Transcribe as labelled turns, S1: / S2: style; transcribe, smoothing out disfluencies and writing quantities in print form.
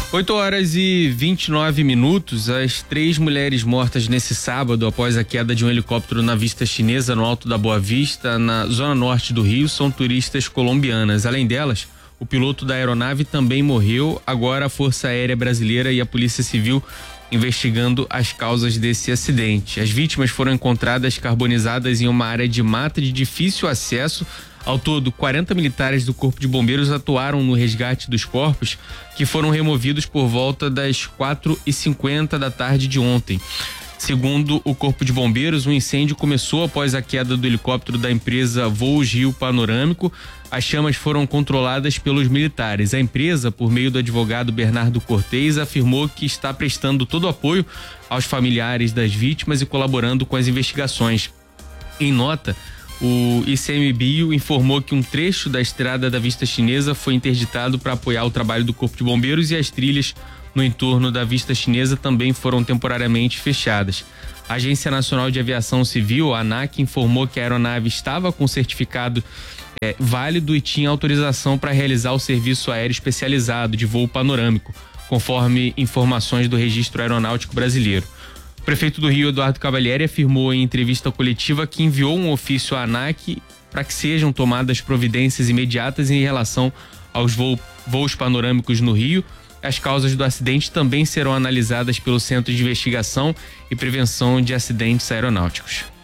S1: 8h29. As 3 mulheres mortas nesse sábado após a queda de um helicóptero na Vista Chinesa, no Alto da Boa Vista, na zona norte do Rio, são turistas colombianas. Além delas, o piloto da aeronave também morreu. Agora a Força Aérea Brasileira e a Polícia Civil investigando as causas desse acidente. As vítimas foram encontradas carbonizadas em uma área de mata de difícil acesso. Ao todo, 40 militares do Corpo de Bombeiros atuaram no resgate dos corpos, que foram removidos por volta das 4h50 da tarde de ontem. Segundo o Corpo de Bombeiros, o incêndio começou após a queda do helicóptero da empresa Voos Rio Panorâmico. As chamas foram controladas pelos militares. A empresa, por meio do advogado Bernardo Cortez, afirmou que está prestando todo o apoio aos familiares das vítimas e colaborando com as investigações. Em nota, o ICMBio informou que um trecho da estrada da Vista Chinesa foi interditado para apoiar o trabalho do Corpo de Bombeiros e as trilhas no entorno da Vista Chinesa também foram temporariamente fechadas. A Agência Nacional de Aviação Civil, a ANAC, informou que a aeronave estava com certificado válido e tinha autorização para realizar o serviço aéreo especializado de voo panorâmico, conforme informações do Registro Aeronáutico Brasileiro. O prefeito do Rio, Eduardo Cavalieri, afirmou em entrevista coletiva que enviou um ofício à ANAC para que sejam tomadas providências imediatas em relação aos voos panorâmicos no Rio. As causas do acidente também serão analisadas pelo Centro de Investigação e Prevenção de Acidentes Aeronáuticos.